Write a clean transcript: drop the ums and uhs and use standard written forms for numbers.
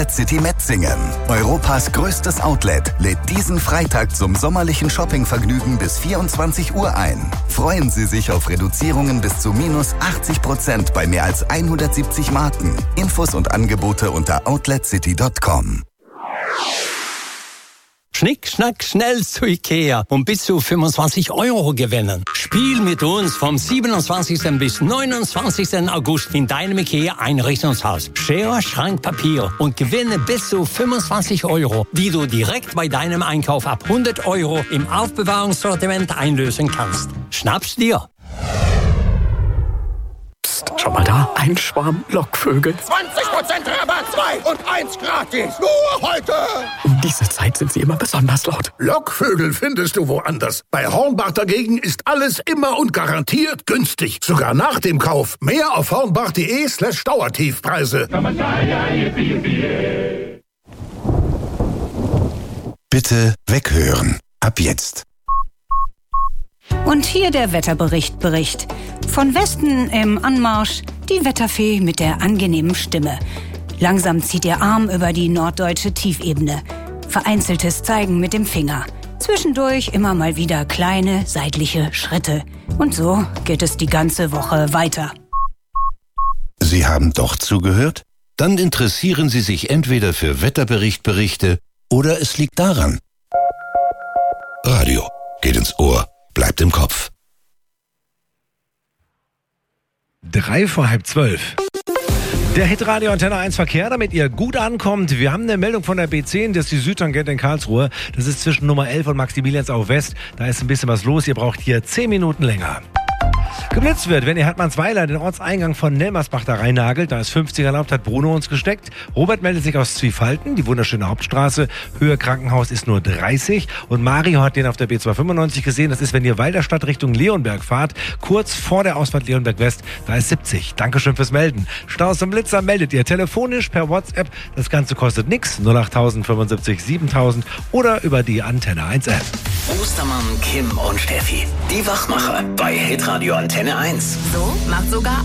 City Metzingen, Europas größtes Outlet, lädt diesen Freitag zum sommerlichen Shoppingvergnügen bis 24 Uhr ein. Freuen Sie sich auf Reduzierungen bis zu minus 80% bei mehr als 170 Marken. Infos und Angebote unter outletcity.com. Schnick, schnack, schnell zu Ikea und bis zu 25 € gewinnen. Spiel mit uns vom 27. bis 29. August in deinem Ikea-Einrichtungshaus. Schere, Schrank, Papier und gewinne bis zu 25 €, die du direkt bei deinem Einkauf ab 100 € im Aufbewahrungssortiment einlösen kannst. Schnapp's dir! Psst, schau mal da, ein Schwarm Lockvögel. 20% Rabatt, 2 und 1 gratis. Nur heute. Um diese Zeit sind sie immer besonders laut. Lockvögel findest du woanders. Bei Hornbach dagegen ist alles immer und garantiert günstig. Sogar nach dem Kauf. Mehr auf hornbach.de/Dauertiefpreise. Bitte weghören. Ab jetzt. Und hier der Wetterbericht. Von Westen im Anmarsch die Wetterfee mit der angenehmen Stimme. Langsam zieht ihr Arm über die norddeutsche Tiefebene. Vereinzeltes Zeigen mit dem Finger. Zwischendurch immer mal wieder kleine seitliche Schritte. Und so geht es die ganze Woche weiter. Sie haben doch zugehört? Dann interessieren Sie sich entweder für Wetterberichte oder es liegt daran. Radio geht ins Ohr, bleibt im Kopf. 11:03. Der Hitradio Antenne 1 Verkehr, damit ihr gut ankommt. Wir haben eine Meldung von der B10, das ist die Südtangente in Karlsruhe. Das ist zwischen Nummer 11 und Maximiliansau West. Da ist ein bisschen was los. Ihr braucht hier 10 Minuten länger. Geblitzt wird, wenn ihr Hartmannsweiler den Ortseingang von Nelmersbach da reinnagelt, da ist 50 erlaubt, hat Bruno uns gesteckt. Robert meldet sich aus Zwiefalten, die wunderschöne Hauptstraße. Höhe Krankenhaus ist nur 30. Und Mario hat den auf der B295 gesehen. Das ist, wenn ihr Walderstadt Richtung Leonberg fahrt, kurz vor der Ausfahrt Leonberg West, da ist 70. Dankeschön fürs Melden. Staus und Blitzer meldet ihr telefonisch per WhatsApp. Das Ganze kostet nix. 08000 75 7000 oder über die Antenne 1 App. Ostermann, Kim und Steffi, die Wachmacher bei Hitradio Antenne 1. So macht sogar